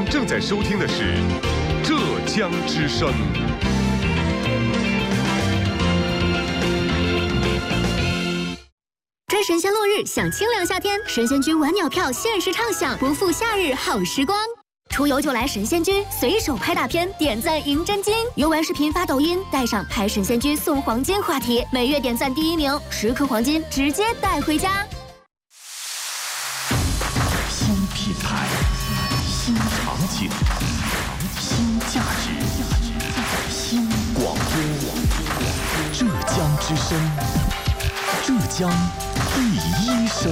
正在收听的是浙江之声。 追神仙落日，享清凉夏天，神仙居晚鸟票限时畅享，不负夏日好时光。出游就来神仙居，随手拍大片，点赞赢真金。游玩视频发抖音，带上拍神仙居送黄金话题，每月点赞第1名，10颗黄金直接带回家。 新品牌，新场景，新价值，新广播。浙江之声，浙江第一声。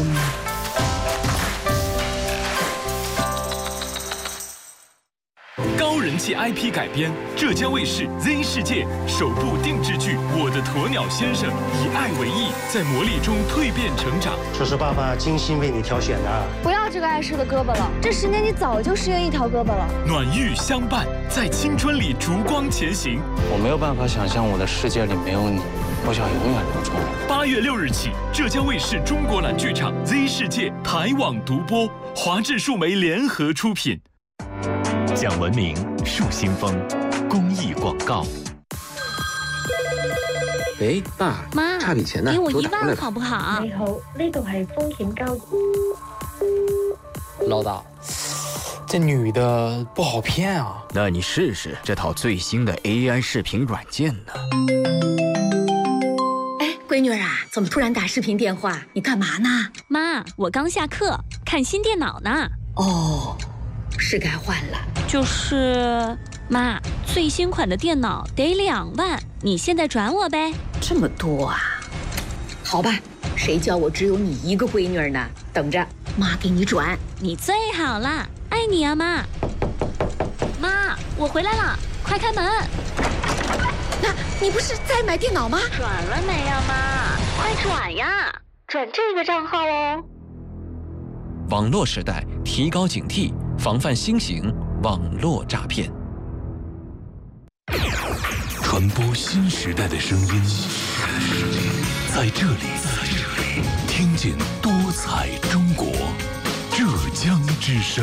高人气 IP 改编，浙江卫视 Z 世界首部定制剧《我的鸵鸟先生》，以爱为翼，在磨砺中蜕变成长。 这是爸爸精心为你挑选的。 不要这个碍事的胳膊了，这10年你早就失约1条胳膊了。 暖玉相伴，在青春里烛光前行。 我没有办法想象我的世界里没有你，我想永远留住你。 8月6日起，浙江卫视中国蓝剧场 Z 世界台网独播，华智数媒联合出品。 讲文明树新风，公益广告。 哎，爸妈， 差笔钱呢？ 给我1万好不好？ 你好，呢度係風險交。 老大，这女的不好骗啊。 那你试试这套最新的 AI 视频软件呢。 哎，闺女啊，怎么突然打视频电话？你干嘛呢？ 妈，我刚下课，看新电脑呢。 哦，是该换了。 就是妈，最新款的电脑得2万，你现在转我呗。 这么多啊？好吧，谁叫我只有你一个闺女呢？等着，妈给你转。 你最好啦，爱你啊妈。妈，我回来了，快开门。 那你不是在买电脑吗？ 转了没呀妈？快转呀，转这个账号哦。 网络时代，提高警惕，防范新型网络诈骗。 传播新时代的声音，在这里，听见多彩中国，浙江之声。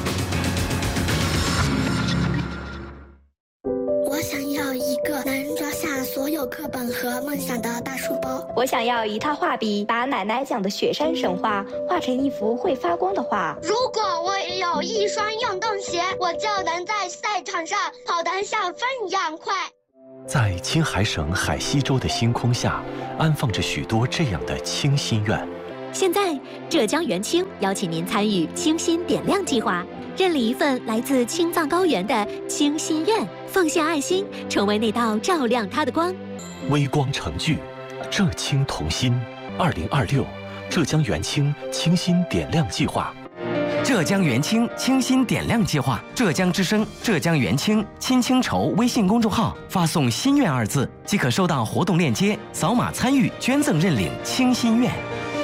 我想要一个能装下所有课本和梦想的大书包。 我想要一套画笔，把奶奶讲的雪山神话画成一幅会发光的画。 如果我有一双运动鞋，我就能在赛场上跑得像风一样快。 在青海省海西州的星空下，安放着许多这样的清心愿。 现在，浙江元清邀请您参与清心点亮计划，认领一份来自青藏高原的清心愿，奉献爱心，成为那道照亮它的光。 微光成炬，浙青同心。2026浙江元清清心点亮计划。 浙江元清清心点亮计划，浙江之声、浙江元清亲清筹微信公众号发送“心愿”2字，即可收到活动链接，扫码参与捐赠认领清心愿。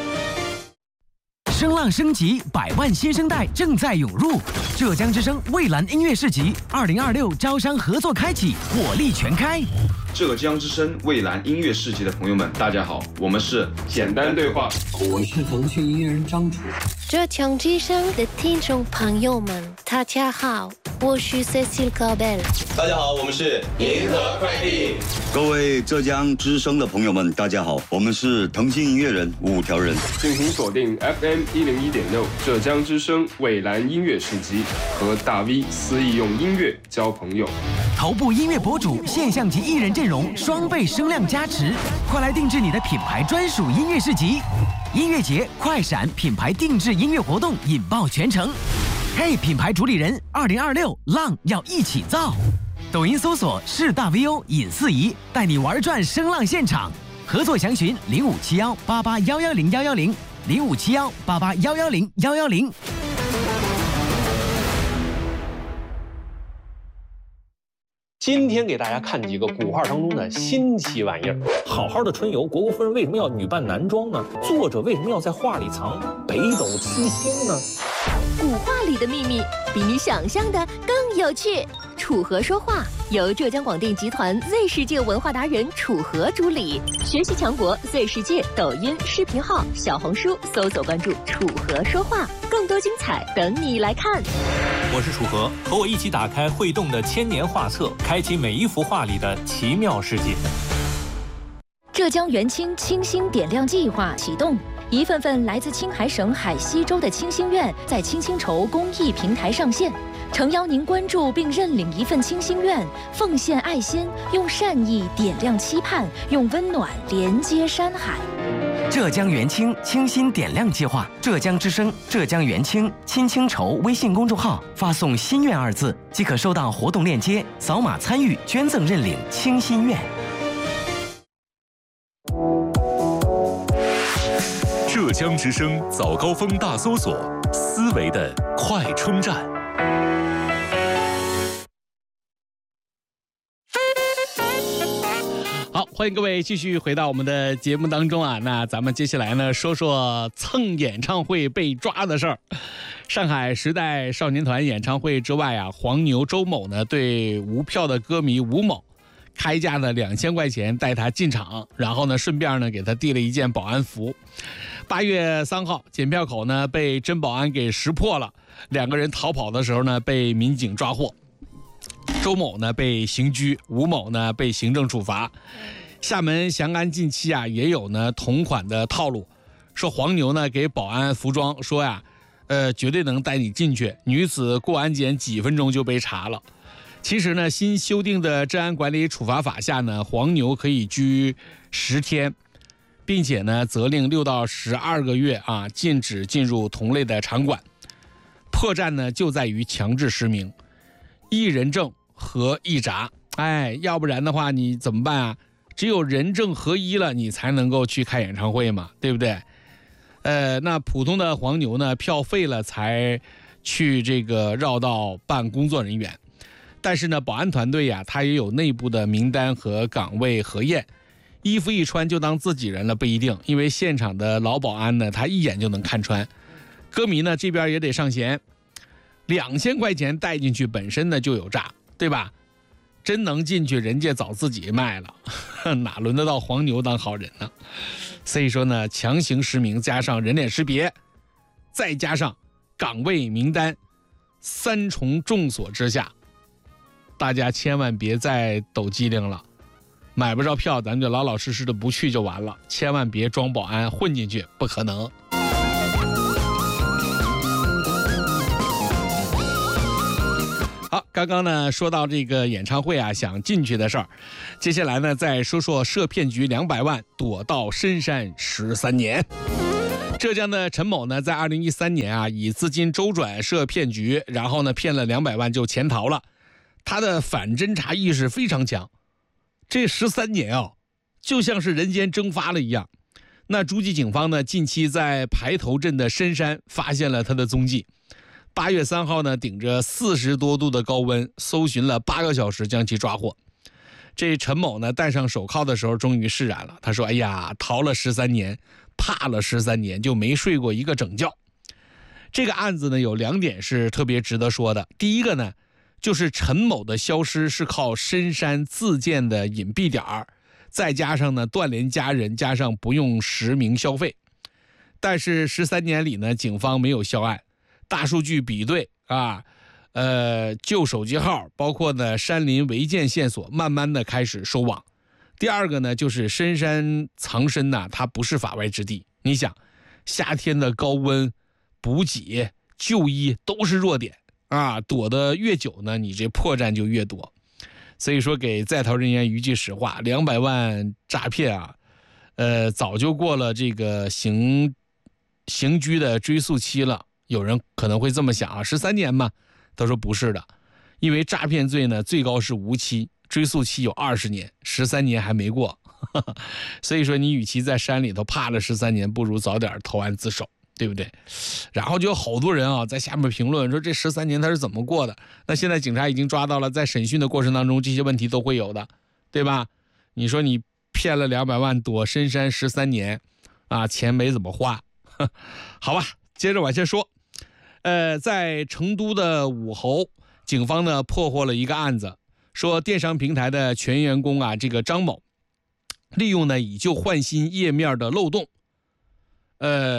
声浪升级，100万新生代正在涌入。浙江之声蔚蓝音乐市集2026招商合作开启，火力全开。 浙江之声蔚蓝音乐市集的朋友们，大家好，我们是简单对话， 我是腾讯音乐人张楚。 浙江之声的听众朋友们，大家好，我是 Cecil Cabel。 大家好，我们是银河快递。 各位浙江之声的朋友们，大家好，我们是腾讯音乐人5条人。 敬请锁定 FM 101.6浙江之声蔚蓝音乐市集，和大 V 肆意用音乐交朋友。 头部音乐博主、现象级艺人阵容双倍声量加持，快来定制你的品牌专属音乐市集。音乐节快闪品牌定制音乐活动引爆全城。嘿，品牌主理人，2026浪要一起造。抖音搜索是大 VO 尹四仪，带你玩转声浪现场。合作详询0571881101057188110110。 今天给大家看几个古画当中的新奇玩意儿。好好的春游，虢国夫人为什么要女扮男装呢？作者为什么要在画里藏北斗七星呢？ 古画里的秘密比你想象的更有趣。楚河说话由浙江广电集团 Z 世界文化达人楚河主理，学习强国 Z 世界抖音视频号、小红书搜索关注楚河说话，更多精彩等你来看。 我是楚河，和我一起打开会动的千年画册，开启每一幅画里的奇妙世界。 浙江元清清新点亮计划启动，一份份来自青海省海西州的清心愿在青青筹公益平台上线，诚邀您关注并认领一份清心愿，奉献爱心，用善意点亮期盼，用温暖连接山海。 浙江元清清新点亮计划，浙江之声、浙江元清青青筹微信公众号发送“心愿”2字，即可收到活动链接，扫码参与捐赠认领清心愿。 浙江之声早高峰大搜索，思维的快充站。 好，欢迎各位继续回到我们的节目当中啊。那咱们接下来呢，说说蹭演唱会被抓的事儿。上海时代少年团演唱会之外啊，黄牛周某呢对无票的歌迷吴某开价的2000块钱带他进场，然后呢顺便呢给他递了一件保安服。8月3号，检票口呢被真保安给识破了，2个人逃跑的时候呢被民警抓获。周某呢被刑拘，吴某呢被行政处罚。厦门翔安近期啊也有呢同款的套路，说黄牛呢给保安服装，说呀，绝对能带你进去。女子过安检几分钟就被查了。其实呢，新修订的治安管理处罚法下呢，黄牛可以拘10天，并且呢责令6到12个月啊，禁止进入同类的场馆。破绽呢就在于强制实名。一人证和一闸，要不然的话你怎么办啊？只有人证合一了，你才能够去看演唱会嘛，对不对？那普通的黄牛呢，票废了才去这个绕道办工作人员。但是呢，保安团队呀，他也有内部的名单和岗位核验，衣服一穿就当自己人了不一定，因为现场的老保安呢，他一眼就能看穿。歌迷呢这边也得上弦。2000块钱带进去本身呢就有诈，对吧？真能进去，人家早自己卖了，哪轮得到黄牛当好人呢？所以说呢，强行实名加上人脸识别，再加上岗位名单，3重重锁之下，大家千万别再抖机灵了。买不着票，咱就老老实实的不去就完了，千万别装保安混进去，不可能。好，刚刚呢说到这个演唱会啊，想进去的事儿，接下来呢再说说涉骗局200万躲到深山13年。浙江的陈某呢，在2013年啊，以资金周转涉骗局，然后呢骗了200万就潜逃了。他的反侦查意识非常强，这13年啊，就像是人间蒸发了一样。那诸暨警方呢，近期在排头镇的深山发现了他的踪迹。8月3号呢，顶着40多度的高温，搜寻了8个小时，将其抓获。这陈某呢，戴上手铐的时候，终于释然了。他说：“哎呀，逃了13年，怕了13年，就没睡过一个整觉。”这个案子呢，有2点是特别值得说的。第一个呢，就是陈某的消失是靠深山自建的隐蔽点儿，再加上呢断联家人，加上不用实名消费。但是13年里呢，警方没有销案。大数据比对啊，旧手机号，包括呢山林违建线索，慢慢的开始收网。第二个呢，就是深山藏身呐，它不是法外之地。你想，夏天的高温、补给、就医都是弱点啊，躲得越久呢，你这破绽就越多。所以说，给在逃人员一句实话，200万诈骗啊，早就过了这个刑拘的追诉期了。有人可能会这么想啊，13年嘛？他说不是的，因为诈骗罪呢最高是无期，追诉期有20年，13年还没过。所以说你与其在山里头怕了13年，不如早点投案自首，对不对？然后就有好多人啊在下面评论说这13年他是怎么过的。那现在警察已经抓到了，在审讯的过程当中这些问题都会有的，对吧？你说你骗了200万躲深山13年啊，钱没怎么花。好吧，接着往下说。在成都的武侯，警方呢破获了一个案子，说电商平台的全员工啊，这个张某，利用呢以旧换新页面的漏洞，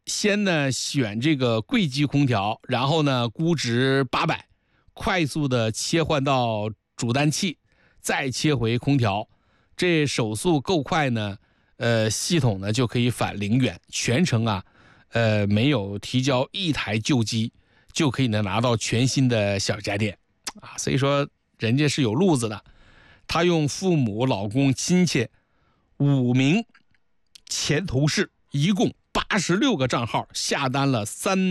先呢选这个柜机空调，然后呢估值800，快速的切换到主单气，再切回空调，这手速够快呢，系统呢就可以返0元，全程啊，没有提交一台旧机，就可以呢拿到全新的小家电啊，所以说人家是有路子的。他用父母、老公、亲戚5名前同事，一共86个账号下单了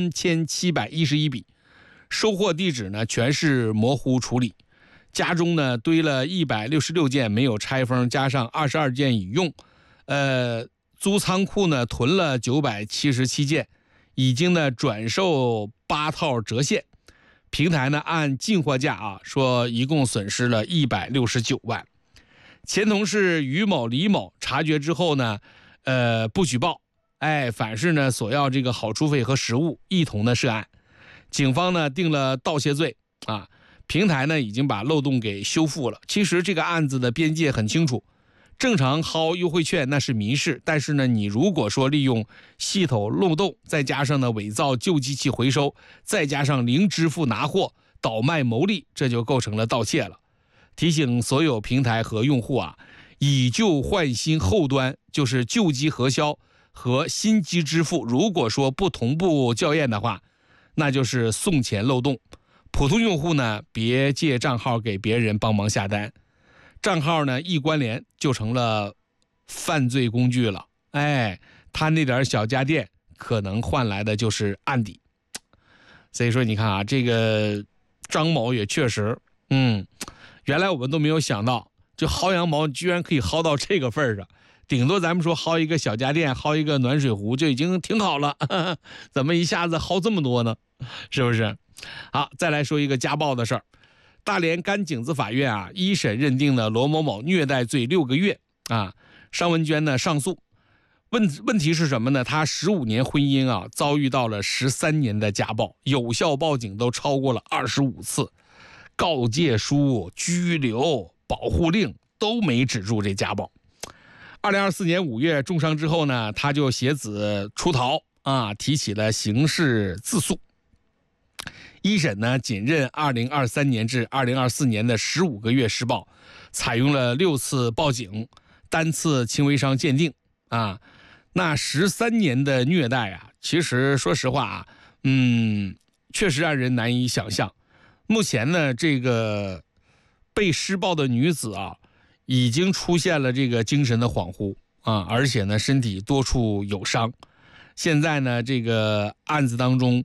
3711笔，收货地址呢全是模糊处理，家中呢堆了166件没有拆封，加上22件已用，租仓库呢囤了977件，已经呢转售8套折现。平台呢按进货价啊说一共损失了169万。前同事于某、李某察觉之后呢，不举报，反是呢索要这个好处费和实物，一同的涉案。警方呢定了盗窃罪啊，平台呢已经把漏洞给修复了。其实这个案子的边界很清楚，正常薅优惠券那是民事，但是呢你如果说利用系统漏洞，再加上呢伪造旧机器回收，再加上零支付拿货倒卖牟利，这就构成了盗窃了。提醒所有平台和用户啊，以旧换新后端就是旧机核销和新机支付，如果说不同步校验的话，那就是送钱漏洞。普通用户呢别借账号给别人帮忙下单，账号呢一关联就成了犯罪工具了。他那点小家电可能换来的就是案底。所以说你看啊，这个张某也确实原来我们都没有想到，就薅羊毛居然可以薅到这个份上。顶多咱们说薅一个小家电，薅一个暖水壶就已经挺好了，怎么一下子薅这么多呢？是不是？好，再来说一个家暴的事儿。大连甘井子法院啊，一审认定了罗某某虐待罪6个月啊。尚文娟呢上诉，问题是什么呢？她15年婚姻啊，遭遇到了13年的家暴，有效报警都超过了25次，告诫书、拘留、保护令都没止住这家暴。2024年5月重伤之后呢，他就携子出逃啊，提起了刑事自诉。一审呢仅认2023年至2024年的15个月施暴，采用了6次报警，单次轻微伤鉴定啊。那13年的虐待啊，其实说实话啊，确实让人难以想象。目前呢，这个被施暴的女子啊，已经出现了这个精神的恍惚啊，而且呢身体多处有伤。现在呢这个案子当中